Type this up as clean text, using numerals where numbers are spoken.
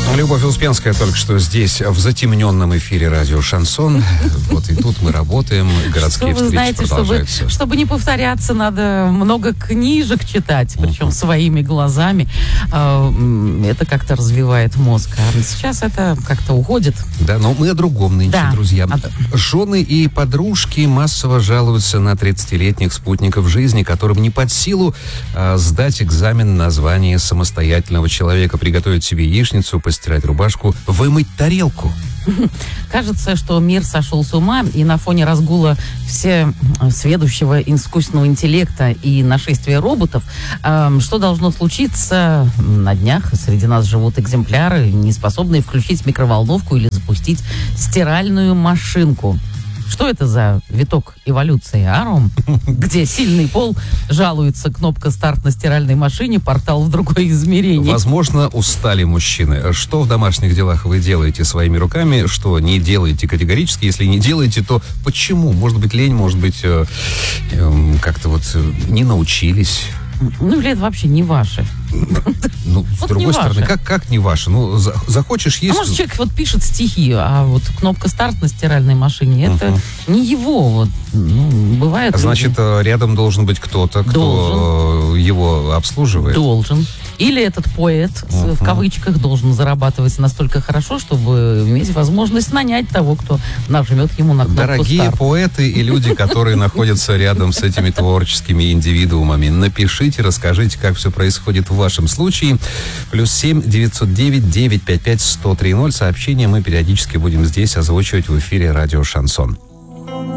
Любовь Успенская только что здесь, в затемненном эфире радио «Шансон». Вот и тут мы работаем, городские встречи продолжаются. Чтобы не повторяться, надо много книжек читать, причем своими глазами. Это как-то развивает мозг. А сейчас это как-то уходит. Да, но мы о другом нынче, друзья. Жены и подружки массово жалуются на 30-летних спутников жизни, которым не под силу сдать экзамен на звание самостоятельного человека, приготовить себе яичницу, постирать рубашку, вымыть тарелку. Кажется, что мир сошел с ума, и на фоне разгула всесведущего искусственного интеллекта и нашествия роботов, что должно случиться на днях? Среди нас живут экземпляры, не способные включить микроволновку или запустить стиральную машинку. Что это за виток эволюции, Ром? Где сильный пол, жалуется кнопка «Старт» на стиральной машине, портал в другое измерение. Возможно, устали мужчины. Что в домашних делах вы делаете своими руками, что не делаете категорически? Если не делаете, то почему? Может быть, лень, может быть, как-то вот не научились? Ну, или это вообще не ваше? Ну, с другой стороны, как не ваше? Ну, захочешь есть... А может, человек вот пишет стихи, а вот кнопка «Старт» на стиральной машине, это не его. Вот, бывает... Значит, рядом должен быть кто-то, кто его обслуживает? Должен. Или этот поэт, в кавычках, должен зарабатывать настолько хорошо, чтобы иметь возможность нанять того, кто нажмет ему на кнопку «Старт». Дорогие поэты и люди, которые находятся рядом с этими творческими индивидуумами, напишите, расскажите, как все происходит в вашем случае. +7 909 955 1030. Сообщения мы периодически будем здесь озвучивать в эфире радио «Шансон».